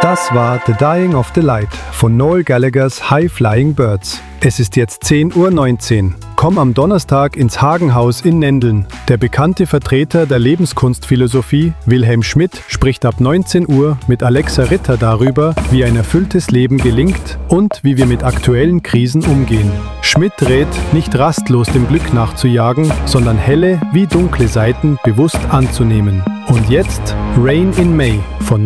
Das war The Dying of the Light von Noel Gallaghers High Flying Birds. Es ist jetzt 10:19 Uhr. Komm am Donnerstag ins Hagenhaus in Nendeln. Der bekannte Vertreter der Lebenskunstphilosophie, Wilhelm Schmidt, spricht ab 19 Uhr mit Alexa Ritter darüber, wie ein erfülltes Leben gelingt und wie wir mit aktuellen Krisen umgehen. Schmidt rät, nicht rastlos dem Glück nachzujagen, sondern helle wie dunkle Seiten bewusst anzunehmen. Und jetzt Rain in May von